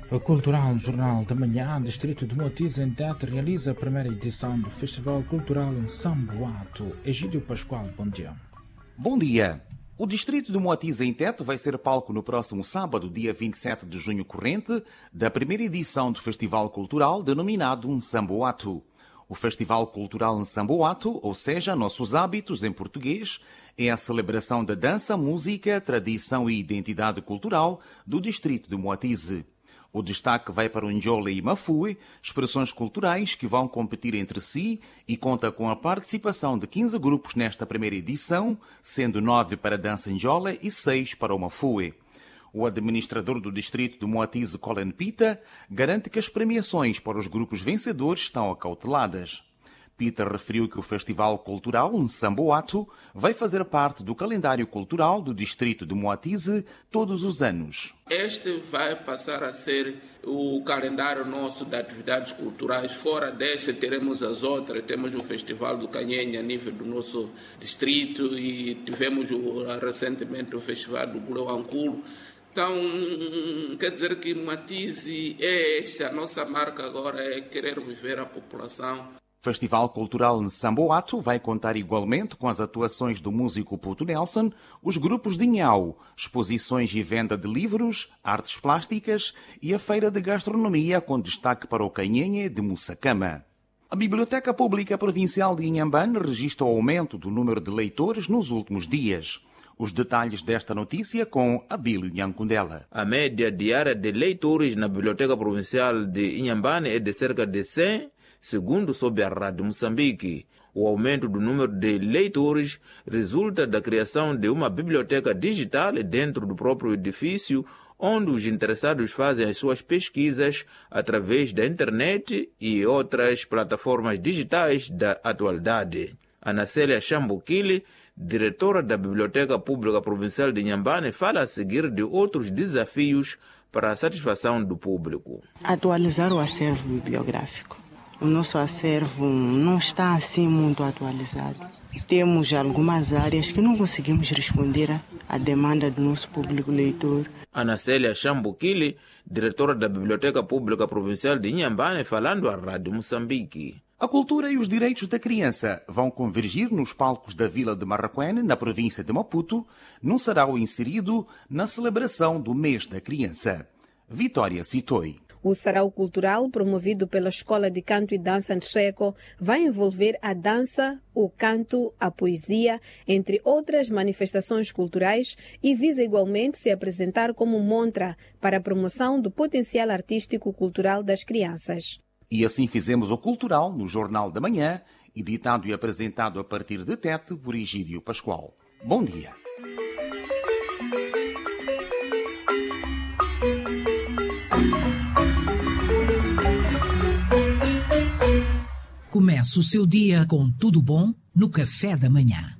O Cultural Jornal da Manhã, Distrito de Moatize, em Tete, realiza a primeira edição do Festival Cultural Nsamboato. Egídio Pascoal, bom dia. Bom dia. O Distrito de Moatize, em Tete, vai ser palco no próximo sábado, dia 27 de junho corrente, da primeira edição do Festival Cultural denominado Nsamboato. O Festival Cultural Nsamboato, ou seja, Nossos Hábitos em português, é a celebração da dança, música, tradição e identidade cultural do Distrito de Moatize. O destaque vai para o Njole e Mafue, expressões culturais que vão competir entre si e conta com a participação de 15 grupos nesta primeira edição, sendo 9 para a dança Njole e 6 para o Mafue. O administrador do distrito de Moatize, Colin Pita, garante que as premiações para os grupos vencedores estão acauteladas. Pita referiu que o Festival Cultural Nsamboato vai fazer parte do calendário cultural do distrito de Moatize todos os anos. Este vai passar a ser o calendário nosso de atividades culturais. Fora deste, teremos as outras. Temos o Festival do Canhenha a nível do nosso distrito e tivemos recentemente o Festival do Guloanculo. Então, quer dizer que Moatize é esta, a nossa marca agora é querer viver a população. O Festival Cultural Nsamboato vai contar igualmente com as atuações do músico Puto Nelson, os grupos de Nhau, exposições e venda de livros, artes plásticas e a feira de gastronomia com destaque para o Canhenha de Mussacama. A Biblioteca Pública Provincial de Inhambane registra o aumento do número de leitores nos últimos dias. Os detalhes desta notícia com Abílio Nhancundela. A média diária de leitores na Biblioteca Provincial de Inhambane é de cerca de 100, segundo sob a Rádio Moçambique. O aumento do número de leitores resulta da criação de uma biblioteca digital dentro do próprio edifício, onde os interessados fazem as suas pesquisas através da internet e outras plataformas digitais da atualidade. Ana Célia Chambukili, diretora da Biblioteca Pública Provincial de Inhambane, fala a seguir de outros desafios para a satisfação do público. Atualizar o acervo bibliográfico. O nosso acervo não está assim muito atualizado. Temos algumas áreas que não conseguimos responder à demanda do nosso público leitor. Ana Célia Chambukili, diretora da Biblioteca Pública Provincial de Inhambane, falando à Rádio Moçambique. A cultura e os direitos da criança vão convergir nos palcos da Vila de Marraquene, na província de Maputo, num sarau inserido na celebração do Mês da Criança. Vitória Citoi. O sarau cultural, promovido pela Escola de Canto e Dança Ncheco, vai envolver a dança, o canto, a poesia, entre outras manifestações culturais, e visa igualmente se apresentar como montra para a promoção do potencial artístico-cultural das crianças. E assim fizemos o Cultural no Jornal da Manhã, editado e apresentado a partir de Tete por Egídio Pascoal. Bom dia. Comece o seu dia com tudo bom no café da manhã.